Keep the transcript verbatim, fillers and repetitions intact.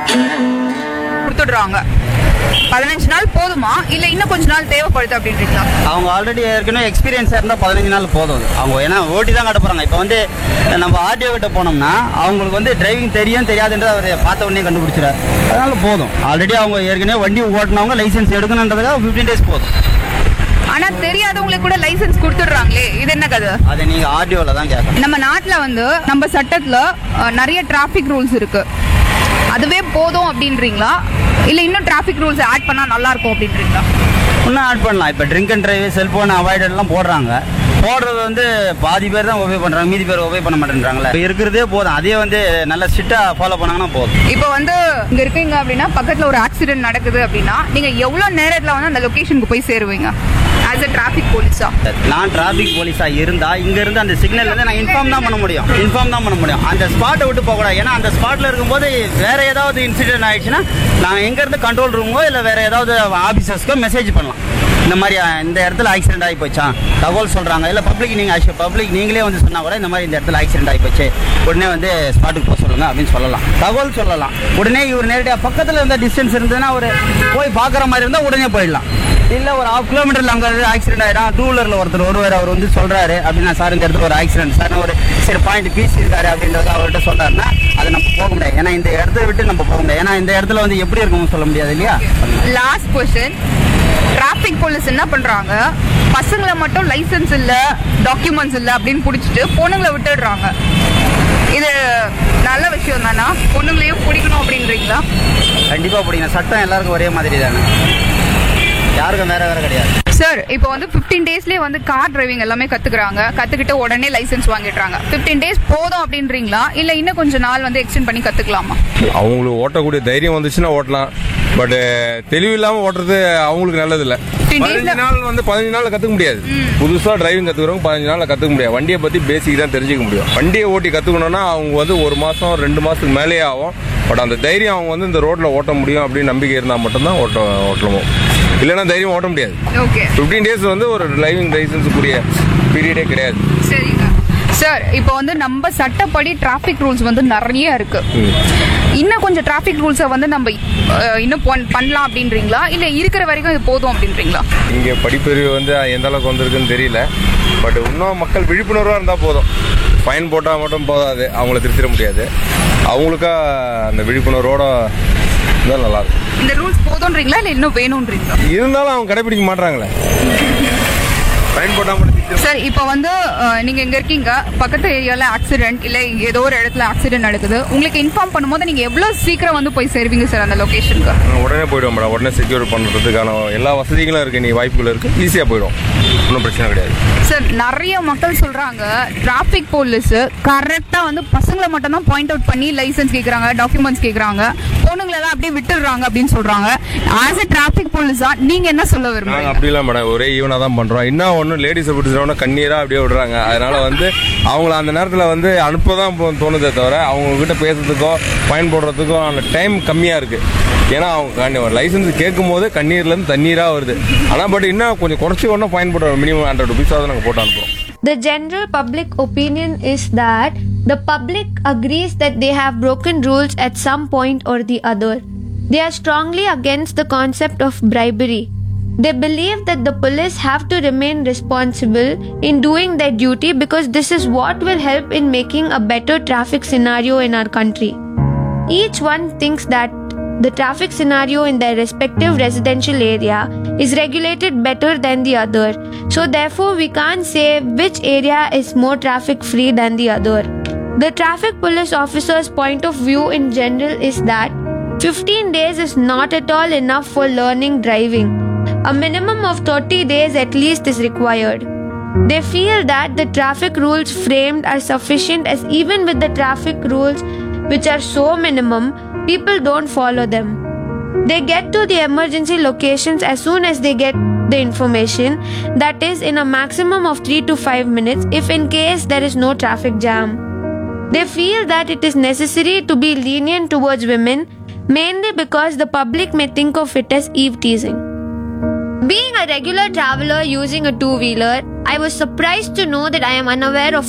கொடுத்துடுறாங்க. பதினஞ்சு நாள் போதுமா இல்ல இன்னும் கொஞ்ச நாள் தேவைப்படுது அப்படின்றீங்களா? அவங்க ஆல்ரெடி ஏற்கனவே எக்ஸ்பீரியன்ஸாக இருந்தால் பதினஞ்சு நாள் போதும். அவங்க ஏன்னா ஓட்டி தான் கட்ட போகிறாங்க. இப்போ வந்து நம்ம ஆர்டிஓ கிட்ட போனோம்னா அவங்களுக்கு வந்து டிரைவிங் தெரியும் தெரியாதுன்றது அவர் பார்த்த உடனே கண்டுபிடிச்சிடாரு. அதனால போதும். ஆல்ரெடி அவங்க ஏற்கனவே வண்டி ஓட்டினவங்க லைசன்ஸ் எடுக்கணுன்றதுக்காக ஃபிஃப்டீன் டேஸ் போதும். ஆனா தெரியாதவங்களுக்கு கூட லைசன்ஸ் கொடுத்துடுறாங்களே, இது என்ன கதை? அதை நீங்க ஆர்டிஓல தான் கேட்கணும். நம்ம நாட்டுல வந்து நம்ம சட்டத்துல அஹ், நிறைய டிராபிக் ரூல்ஸ் இருக்கு. அதுவே போதும் அப்படின்றீங்களா இல்ல இன்னும் டிராபிக் ரூல்ஸ் ஆட் பண்ணா நல்லா இருக்கும் அப்படின்றீங்களா? இன்னும் ஆட் பண்ணலாம். இப்போ ட்ரிங்க் அண்ட் டிரைவ், செல்போன் அவாய்டெல்லாம் போடுறாங்க. போடுறது வந்து பாதி பேர் தான் ஒபே பண்றாங்க, மீதி பேர் ஒபே பண்ண மாட்டேன்றாங்களே. இப்போ இருக்கிறதே போதும். அதே வந்து நல்ல ஸ்ட்ரிக்டா ஃபாலோ பண்ணாங்கன்னா போதும். இப்போ வந்து இங்க இருக்கீங்க அப்படின்னா பக்கத்துல ஒரு ஆக்சிடென்ட் நடக்குது அப்படின்னா நீங்க எவ்வளவு நேரத்துல வந்து அந்த லொகேஷனுக்கு போய் சேருவீங்க ஆஸ் அ டிராபிக் போலீஸா? நான் டிராபிக் போலீஸா இருந்தா இங்க இருந்து அந்த சிக்னல் வந்து நான் இன்ஃபார்ம் தான் பண்ண முடியும். இன்ஃபார்ம் தான் பண்ண முடியும். அந்த ஸ்பாட்டை விட்டு போக கூடாது. ஏன்னா அந்த ஸ்பாட்ல இருக்கும்போது வேற ஏதாவது இன்சிடென்ட் ஆயிடுச்சுன்னா நான் எங்க இருந்து கண்ட்ரோல் ரூமோ இல்ல வேற ஏதாவது ஆபீசர்ஸ்க்கோ மெசேஜ் பண்ணலாம். இந்த மாதிரி இந்த இடத்துல ஆக்சிடென்ட் ஆகி போச்சா தகவல் சொல்றாங்க. இல்ல பப்ளிக் நீங்க பப்ளிக் நீங்களே வந்து சொன்னா கூட இந்த மாதிரி இந்த இடத்துல ஆக்சிடென்ட் ஆகி போச்சு, உடனே வந்து ஸ்பாட்டுக்கு போக சொல்லுங்க அப்படின்னு சொல்லலாம். தகவல் சொல்லலாம். உடனே இவர் நேரடியாக பக்கத்துல இருந்த டிஸ்டன்ஸ் இருந்ததுன்னா ஒரு போய் பாக்குற மாதிரி இருந்தா உடனே போயிடலாம். இல்ல ஒரு ஹாஃப் கிலோமீட்டர்ல அங்க ஆக்சிடென்ட் ஆயிடும். டூ வீலர்ல ஒருத்தர் ஒருவர் அவர் வந்து சொல்றாரு அப்படின்னா சார் இந்த இடத்துல ஒரு ஆக்சிடென்ட் சார் ஒரு சரி பாயிண்ட் பீஸ் இருக்காரு அப்படின்றத அவர்கிட்ட சொல்றாருன்னா அதை நம்ம போக முடியாது. ஏன்னா இந்த இடத்த விட்டு நம்ம போக முடியாது. ஏன்னா இந்த இடத்துல வந்து எப்படி இருக்கும்னு சொல்ல முடியாது இல்லையா? லாஸ்ட் क्वेश्चन, டிராபிக் போலீஸ் என்ன பண்றாங்க? பசங்களை மட்டும் லைசென்ஸ் இல்ல, டாக்குமெண்ட்ஸ் இல்ல அப்படின்னு புடிச்சிட்டு பொண்ணுங்களை விட்டுடுறாங்க. இது நல்ல விஷயம் தானா? பொண்ணுங்களையும் பிடிக்கணும் அப்படின்றீங்களா? கண்டிப்பா பிடிக்கணும். சட்டம் எல்லாருக்கும் ஒரே மாதிரி தானே, யாருக்கும் வேற வேற கிடையாது. சார் இப்போ வந்து பிப்டீன் டேஸ்லயே வந்து கார் டிரைவிங் எல்லாமே கத்துக்கிறாங்க. கத்துக்கிட்டு உடனே லைசென்ஸ் வாங்கிடுறாங்க. பிப்டீன் டேஸ் போதும் அப்படின்றீங்களா இல்ல இன்னும் கொஞ்ச நாள் வந்து எக்ஸ்டெண்ட் பண்ணி கத்துக்கலாமா? அவங்களுக்கு ஓட்டக்கூடிய தைரியம் வந்துச்சுன்னா ஓட்டலாம். பட் தெளிவு இல்லாம ஓட்டுறது அவங்களுக்கு நல்லது இல்ல. பதினஞ்சு நாள் வந்து பதினஞ்சு நாள்ல கத்துக்க முடியாது. புதுசா டிரைவிங் கத்துக்கிறவங்க பதினஞ்சு நாள்ல கத்துக்க முடியாது. வண்டியை பத்தி பேசிக் தான் தெரிஞ்சுக்க முடியும். வண்டியை ஓட்டி கத்துக்கணும்னா அவங்க வந்து ஒரு மாசம் ரெண்டு மாசத்துக்கு மேலேயே ஆகும். பட் அந்த தைரியம் அவங்க வந்து இந்த ரோட்ல ஓட்ட முடியும் அப்படின்னு நம்பிக்கை இருந்தா மட்டும்தான் ஓட்ட ஓட்டணும். இல்லைன்னா தைரியம் ஓட்ட முடியாது. ஓகே, பிப்டீன் டேஸ் வந்து ஒரு டிரைவிங் லைசன்ஸுக்குரிய பீரியடே கிடையாது. சரிங்க சார். இப்போ வந்து நம்ம சட்டப்படி டிராபிக் ரூல்ஸ் வந்து நிறைய இருக்கு. இன்னும் கொஞ்சம் டிராபிக் ரூல்ஸை வந்து நம்ம அஹ், இன்னும் பண்- பண்ணலாம் அப்படின்றீங்களா இல்ல இருக்கிற வரைக்கும் இது போதும் அப்படின்றீங்களா? இங்கே படிப்பறிவு வந்து எந்த அளவுக்கு வந்திருக்குன்னு தெரியல. பட் இன்னும் மக்கள் விழிப்புணர்வாக இருந்தால் போதும். ஃபைன் போட்டால் மட்டும் போதாது, அவங்கள திருத்திட முடியாது. அவங்களுக்கா அந்த விழிப்புணர்வோட இருந்தால் நல்லா இருக்கும். இந்த ரூல்ஸ் போதும்ன்றீங்களா இல்ல இன்னும் வேணும்ன்றீங்களா? இருந்தாலும் அவங்க கடைபிடிக்க மாட்டாங்களே. ஃபைன் போட்டால் மட்டும் திருத்திட. சார் இப்போ வந்து அஹ், நீங்க எங்க இருக்கீங்க, பக்கத்து ஏரியால ஆக்சிடென்ட் இல்ல ஏதோ ஒரு இடத்துல ஆக்சிடென்ட் நடக்குது, உங்களுக்கு இன்ஃபார்ம் பண்ணும்போது நீங்க எவ்வளவு சீக்கிரம் வந்து போய் சேருவீங்க சார் அந்த லொகேஷனுக்கு? உடனே போயிடுவோம் மேடம். உடனே செக்யூர் பண்ணுறதுக்கான எல்லா வசதிகளும் இருக்குது. நீ வாய்ப்புகள் இருக்குது, ஈஸியாக போயிடும். ஒன்றும் பிரச்சனை கிடையாது. சார் நிறைய மக்கள் சொல்றாங்க டிராபிக் போலீஸ் கரெக்டா வந்து பசங்களை மட்டும் தான் பாயிண்ட் அவுட் பண்ணி லைசென்ஸ் கேக்குறாங்க, டாக்குமெண்ட்ஸ் கேக்குறாங்க, பொண்ணுங்களை எல்லாம் அப்படியே விட்டுடுறாங்க அப்படின்னு சொல்றாங்க. ஆஸ் எ டிராபிக் போலீஸா நீங்க என்ன சொல்ல நாங்கள் விரும்புறீங்க? அப்படிலாம் மேடம் ஒரே ஈவனாக தான் பண்ணுறோம். இன்னும் ஒன்றும் லேடிஸை பிடிச்சிட்டோன்னா கண்ணீராக அப்படியே விடுறாங்க. அதனால வந்து அவங்கள அந்த நேரத்தில் வந்து அனுப்ப தான் தோணுதே தவிர அவங்க கிட்ட பேசுறதுக்கோ ஃபைன் போடுறதுக்கோ அந்த டைம் கம்மியாக இருக்குது. ஏன்னா அவங்க லைசன்ஸ் கேட்கும் போது கண்ணீர்லேருந்து தண்ணீராக வருது. ஆனால் பட் இன்னும் கொஞ்சம் குறைச்சி ஒன்றும் ஃபைன் போடுறோம். மினிமம் ஹண்ட்ரட் ருபீஸாவது நாங்கள் போட்டு அனுப்புகிறோம். The general public opinion is that the public agrees that they have broken rules at some point or the other. They are strongly against the concept of bribery. They believe that the police have to remain responsible in doing their duty because this is what will help in making a better traffic scenario in our country. Each one thinks that the traffic scenario in their respective residential area is regulated better than the other. So therefore we can't say which area is more traffic free than the other. The traffic police officer's point of view in general is that fifteen days is not at all enough for learning driving. A minimum of thirty days at least is required. They feel that the traffic rules framed are sufficient, as even with the traffic rules which are so minimum, people don't follow them. They get to the emergency locations as soon as they get the information, that is in a maximum of three to five minutes if in case there is no traffic jam. They feel that it is necessary to be lenient towards women, mainly because the public may think of it as eve teasing. Being a regular traveler using a two-wheeler, I was surprised to know that I am unaware of